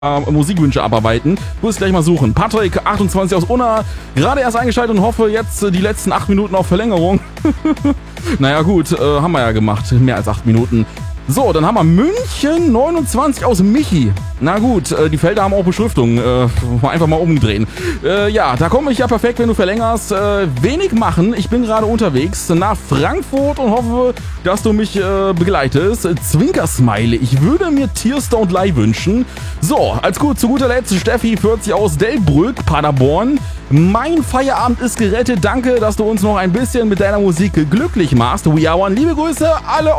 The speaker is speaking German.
Musikwünsche abarbeiten. Muss ich gleich mal suchen. Patrick, 28 aus Unna, gerade erst eingeschaltet und hoffe jetzt die letzten 8 Minuten auf Verlängerung. Naja gut, haben wir ja gemacht. Mehr als 8 Minuten. So, dann haben wir München 29 aus Michi. Na gut, die Felder haben auch Beschriftung. Einfach mal umdrehen. Ja, da komme ich ja perfekt, wenn du verlängerst. Wenig machen. Ich bin gerade unterwegs nach Frankfurt und hoffe, dass du mich begleitest. Zwinkersmiley. Ich würde mir Tears Don't Lie wünschen. So, zu guter Letzt Steffi 40 aus Delbrück, Paderborn. Mein Feierabend ist gerettet. Danke, dass du uns noch ein bisschen mit deiner Musik glücklich machst. We are one. Liebe Grüße, alle